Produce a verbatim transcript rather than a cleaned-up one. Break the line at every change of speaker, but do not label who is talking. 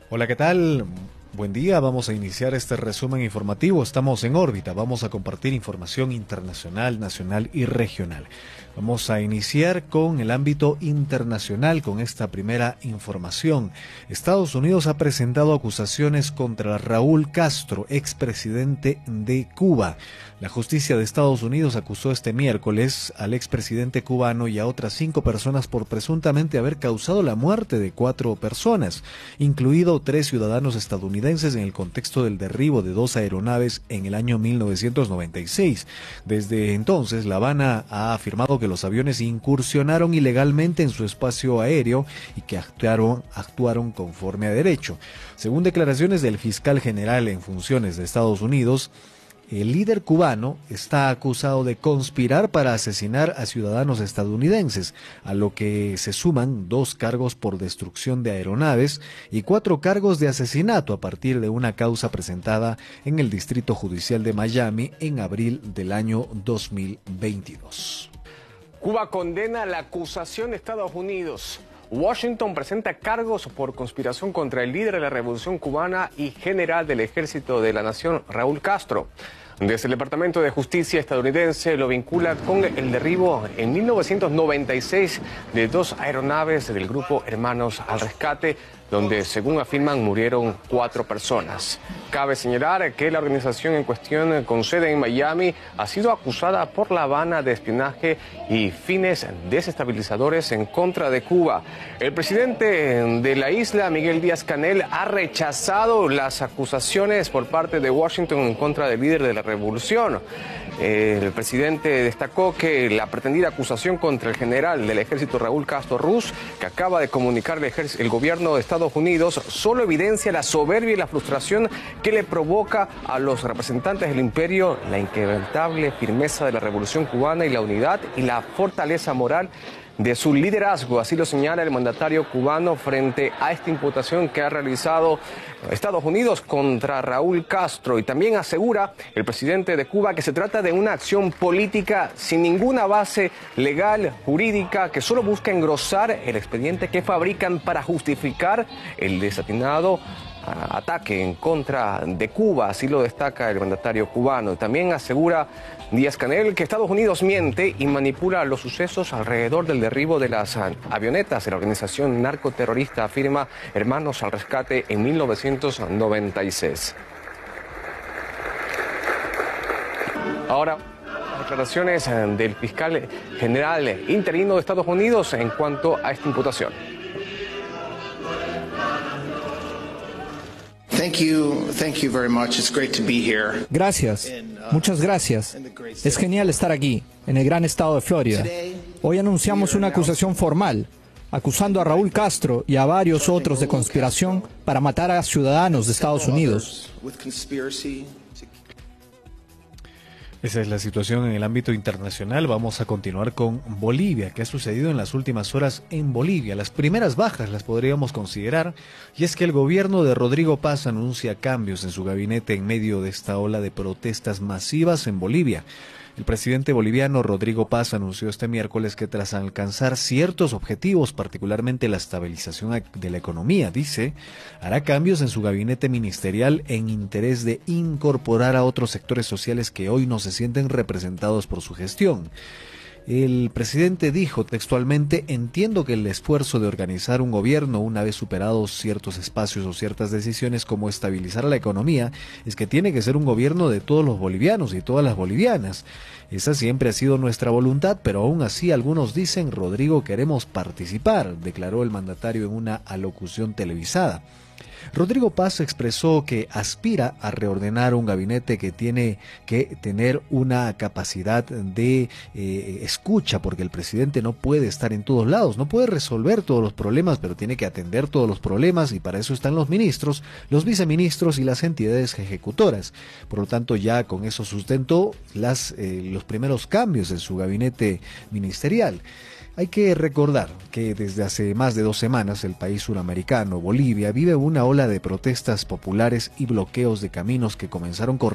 Hola, ¿qué tal? Buen día, vamos a iniciar este resumen informativo. Estamos en órbita, vamos a compartir información internacional, nacional y regional. Vamos a iniciar con el ámbito internacional, con esta primera información. Estados Unidos ha presentado acusaciones contra Raúl Castro, expresidente de Cuba. La justicia de Estados Unidos acusó este miércoles al expresidente cubano y a otras cinco personas por presuntamente haber causado la muerte de cuatro personas, incluido tres ciudadanos estadounidenses en el contexto del derribo de dos aeronaves en el año mil novecientos noventa y seis. Desde entonces, La Habana ha afirmado que los aviones incursionaron ilegalmente en su espacio aéreo y que actuaron, actuaron conforme a derecho. Según declaraciones del fiscal general en funciones de Estados Unidos, el líder cubano está acusado de conspirar para asesinar a ciudadanos estadounidenses, a lo que se suman dos cargos por destrucción de aeronaves y cuatro cargos de asesinato a partir de una causa presentada en el Distrito Judicial de Miami en abril del año dos mil veintidós.
Cuba condena la acusación de Estados Unidos. Washington presenta cargos por conspiración contra el líder de la Revolución Cubana y general del Ejército de la Nación, Raúl Castro. Desde el Departamento de Justicia estadounidense lo vincula con el derribo en mil novecientos noventa y seis de dos aeronaves del grupo Hermanos al Rescate, donde, según afirman, murieron cuatro personas. Cabe señalar que la organización en cuestión, con sede en Miami, ha sido acusada por La Habana de espionaje y fines desestabilizadores en contra de Cuba. El presidente de la isla, Miguel Díaz-Canel, ha rechazado las acusaciones por parte de Washington en contra del líder de la revolución. El presidente destacó que la pretendida acusación contra el general del ejército Raúl Castro Ruz, que acaba de comunicar el, el gobierno de Estados Unidos, solo evidencia la soberbia y la frustración que le provoca a los representantes del imperio la inquebrantable firmeza de la revolución cubana y la unidad y la fortaleza moral de su liderazgo. Así lo señala el mandatario cubano frente a esta imputación que ha realizado Estados Unidos contra Raúl Castro. Y también asegura el presidente de Cuba que se trata de una acción política sin ninguna base legal, jurídica, que solo busca engrosar el expediente que fabrican para justificar el desatinado ataque en contra de Cuba. Así lo destaca el mandatario cubano. También asegura Díaz-Canel que Estados Unidos miente y manipula los sucesos alrededor del derribo de las avionetas de la organización narcoterrorista, afirma Hermanos al Rescate, en mil novecientos noventa y seis. Ahora, declaraciones del fiscal general interino de Estados Unidos en cuanto a esta imputación.
Gracias, muchas gracias. Es genial estar aquí, en el gran estado de Florida. Hoy anunciamos una acusación formal, acusando a Raúl Castro y a varios otros de conspiración para matar a ciudadanos de Estados Unidos.
Esa es la situación en el ámbito internacional. Vamos a continuar con Bolivia. ¿Qué ha sucedido en las últimas horas en Bolivia? Las primeras bajas las podríamos considerar, y es que el gobierno de Rodrigo Paz anuncia cambios en su gabinete en medio de esta ola de protestas masivas en Bolivia. El presidente boliviano Rodrigo Paz anunció este miércoles que tras alcanzar ciertos objetivos, particularmente la estabilización de la economía, dice, hará cambios en su gabinete ministerial en interés de incorporar a otros sectores sociales que hoy no se sienten representados por su gestión. El presidente dijo textualmente: entiendo que el esfuerzo de organizar un gobierno una vez superados ciertos espacios o ciertas decisiones como estabilizar la economía es que tiene que ser un gobierno de todos los bolivianos y todas las bolivianas. Esa siempre ha sido nuestra voluntad, pero aún así algunos dicen: Rodrigo, queremos participar, declaró el mandatario en una alocución televisada. Rodrigo Paz expresó que aspira a reordenar un gabinete que tiene que tener una capacidad de eh, escucha, porque el presidente no puede estar en todos lados, no puede resolver todos los problemas, pero tiene que atender todos los problemas, y para eso están los ministros, los viceministros y las entidades ejecutoras. Por lo tanto, ya con eso sustentó las, eh, los primeros cambios en su gabinete ministerial. Hay que recordar que desde hace más de dos semanas el país suramericano, Bolivia, vive una ola de protestas populares y bloqueos de caminos que comenzaron con